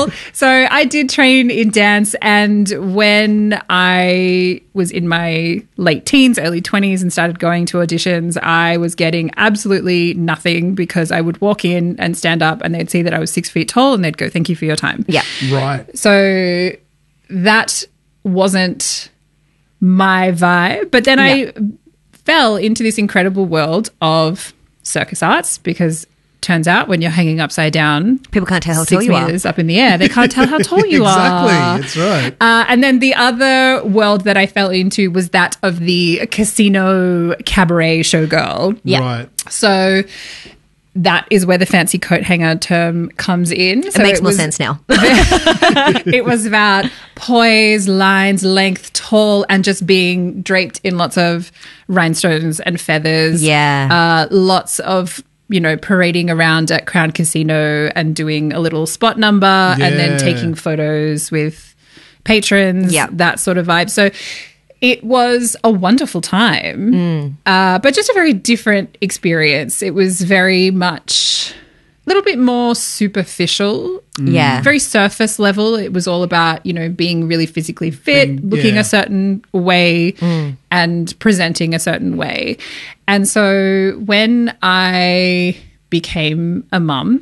So I did train in dance, and when I was in my late teens, early 20s and started going to auditions, I was getting absolutely nothing because I would walk in and stand up and they'd see that I was 6 feet tall and they'd go, "Thank you for your time." Yeah. Right. So that wasn't my vibe. But then I fell into this incredible world of circus arts because turns out when you're hanging upside down, People can't tell how tall 6 you are. meters up in the air, they can't tell how tall you Exactly. are. That's right. And then the other world that I fell into was that of the casino cabaret showgirl. Yeah. Right. So that is where the fancy coat hanger term comes in. So It makes more sense now. It was about poise, lines, length, tall, and just being draped in lots of rhinestones and feathers. Yeah. Lots of, parading around at Crown Casino and doing a little spot number and then Yeah. taking photos with patrons, Yeah. that sort of vibe. So it was a wonderful time, but just a very different experience. It was very much a little bit more superficial. Yeah. Very surface level. It was all about, being really physically fit, looking yeah. a certain way and presenting a certain way. And so when I became a mum,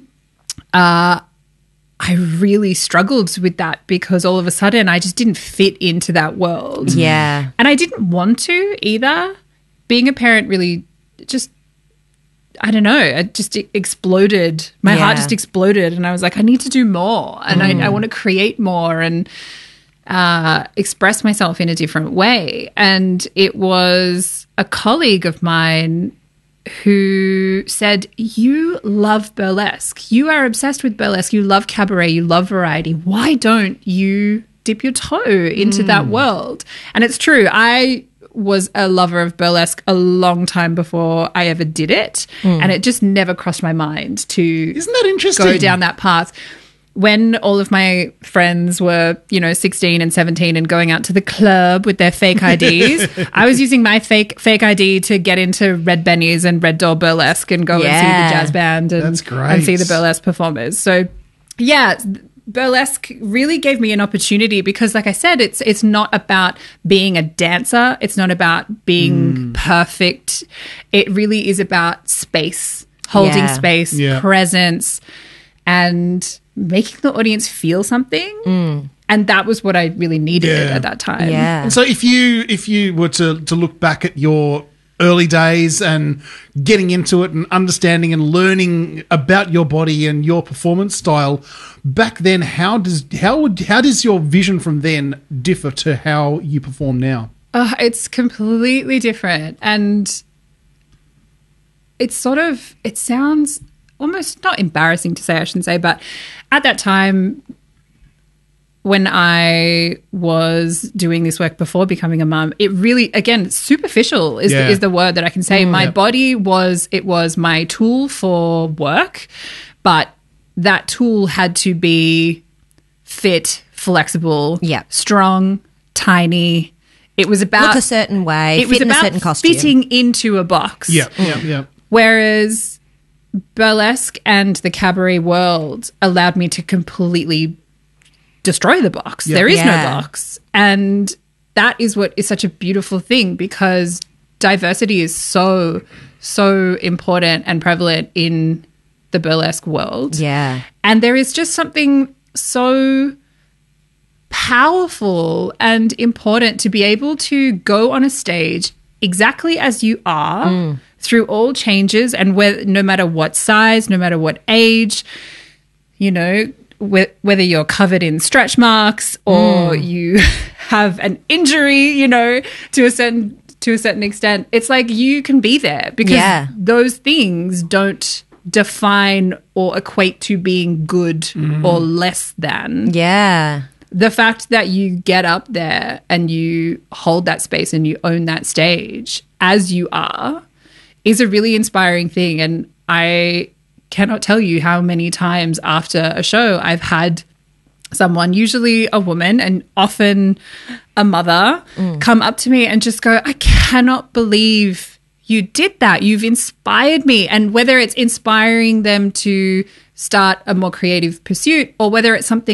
I really struggled with that because all of a sudden I just didn't fit into that world. Yeah. And I didn't want to either. Being a parent really just, I don't know, it just exploded. My heart Yeah. just exploded and I was like, I need to do more and I want to create more and express myself in a different way. And it was a colleague of mine who said, "You love burlesque. You are obsessed with burlesque. You love cabaret. You love variety. Why don't you dip your toe into that world?" And it's true. I was a lover of burlesque a long time before I ever did it. And it just never crossed my mind to Isn't that interesting? go down that path. When all of my friends were, 16 and 17 and going out to the club with their fake IDs, I was using my fake ID to get into Red Benny's and Red Door Burlesque and go and see Yeah. the jazz band That's great. and see the burlesque performers. So, yeah, burlesque really gave me an opportunity because, like I said, it's not about being a dancer. It's not about being perfect. It really is about space, holding Yeah. space, Yeah. presence, and making the audience feel something. And that was what I really needed Yeah. at that time. Yeah. And so if you were to look back at your early days and getting into it and understanding and learning about your body and your performance style back then, how does your vision from then differ to how you perform now? It's completely different. And it sounds almost not embarrassing to say, I shouldn't say, but at that time when I was doing this work before becoming a mum, it really, again, superficial is the word that I can say. My body was my tool for work, but that tool had to be fit, flexible, strong, tiny. It was about Look a certain way, it was fit in a about certain costume. fitting into a box. Yeah. Whereas burlesque and the cabaret world allowed me to completely destroy the box. Yeah. There is Yeah. no box. And that is what is such a beautiful thing because diversity is so, so important and prevalent in the burlesque world. Yeah. And there is just something so powerful and important to be able to go on a stage exactly as you are through all changes and no matter what size, no matter what age, whether you're covered in stretch marks or you have an injury, to a certain extent, it's like you can be there because those things don't define or equate to being good or less than. Yeah. The fact that you get up there and you hold that space and you own that stage as you are is a really inspiring thing. And I cannot tell you how many times after a show I've had someone, usually a woman and often a mother, come up to me and just go, "I cannot believe you did that. You've inspired me." And whether it's inspiring them to start a more creative pursuit or whether it's something